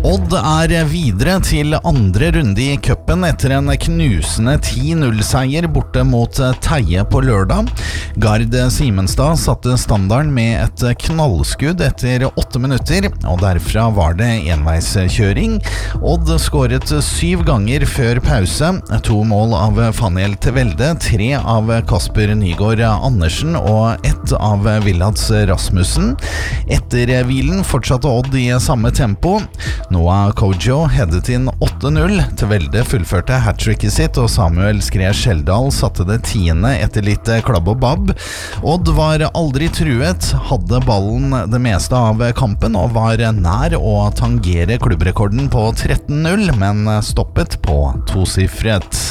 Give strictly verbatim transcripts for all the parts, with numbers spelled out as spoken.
Odd er videre til andre runde i cupen etter en knusende ti null-seier borte mot Teie på lørdag. Gard Simenstad satte standarden med et knallskudd etter åtte minutter, og derfra var det enveiskjøring. Odd skåret syv ganger før pause, to mål av Faniel Tevelde, tre av Kasper Nygaard Andersen og ett av Villads Rasmussen. Etter hvilen fortsatte Odd i samme tempo. Noah Kojo headet inn åtte null. Tevelde fullførte hat-tricket sitt, og Samuel Skre Skjeldal satte det tiende etter litt klabb og babb. Odd var aldri truet, hadde ballen det meste av kampen og var nær å tangere klubbrekorden på tretten null, men stoppet på tosifret.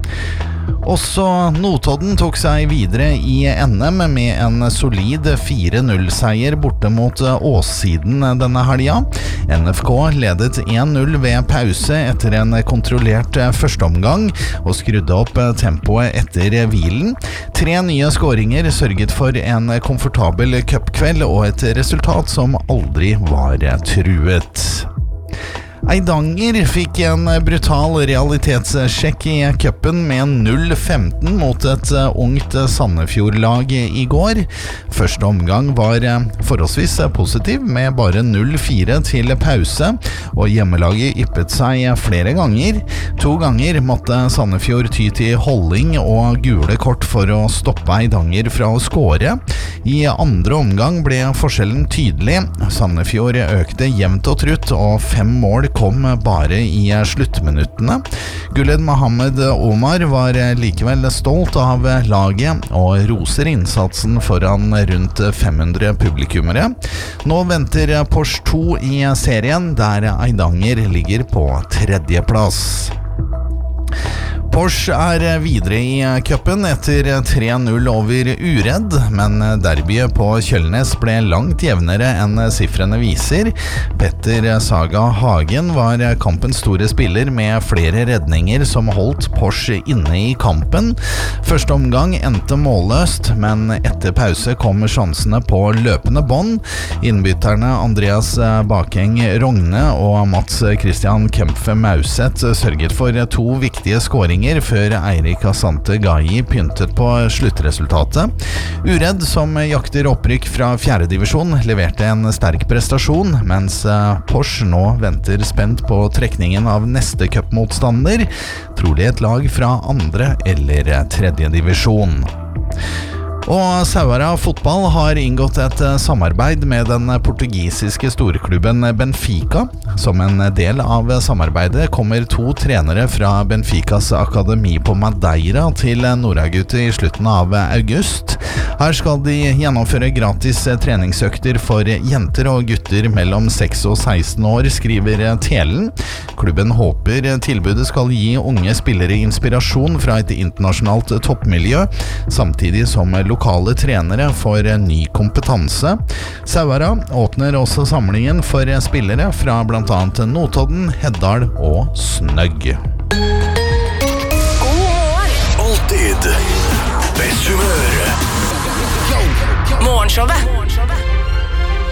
Også Notodden tok seg videre i N M med en solid fire null-seier borte mot Åssiden denne helga. N F K ledet en null ved pause etter en kontrollert førsteomgang og skrudde opp tempoet etter hvilen. Tre nye skåringer sørget for en komfortabel cupkveld og et resultat som aldri var truet. Eidanger fikk en brutal realitetssjekk i cupen med null femten mot et ungt Sandefjord-lag i går. Første omgang var forholdsvis positiv med bare null fire til pause, og hjemmelaget yppet seg flere ganger. To ganger måtte Sandefjord ty til holding og gule kort for å stoppe Eidanger fra å skåre. I andre omgang ble forskjellen tydelig. Sandefjord økte jevnt og trutt, og fem mål kom bare i sluttminuttene. Guled Mohammed Omar var likevel stolt av laget og roser innsatsen foran rundt fem hundre publikummere. Nå venter Porsche to i serien, der Eidanger ligger på tredjeplass. Porsche er videre i cupen etter tre null over Uredd, men derbyet på Kjølnes ble langt jevnere enn siffrene viser. Petter Saga Hagen var kampens store spiller med flere redninger som holdt Porsche inne i kampen. Første omgang endte målløst, men etter pause kom sjansene på løpende bånd. Innbytterne Andreas Bakeng Rogne og Mats Christian Kempfe Mauset sørget for to viktige skåringer før Eirik Asante Gai pyntet på sluttresultatet. Uredd, som jakter opprykk fra fjerde divisjon, leverte en sterk prestasjon, mens Porsche nå venter spent på trekningen av neste cupmotstander, trolig et lag fra andre eller tredje divisjon. Og Sauara fotball har inngått et samarbeid med den portugisiske storklubben Benfica. Som en del av samarbeidet kommer to trenere fra Benficas akademi på Madeira til Nordagutu i slutten av august. Her skal de gjennomføre gratis treningsøkter for jenter og gutter mellom seks og seksten år, skriver Telen. Klubben håper tilbudet skal gi unge spillere inspirasjon fra et internasjonalt toppmiljø, samtidig som lokale trenere får ny kompetanse. Sauara åpner også samlingen for spillere fra blant annet Notodden, Heddal og Snøgg. God morgen! Alltid best humør. Morgenshowet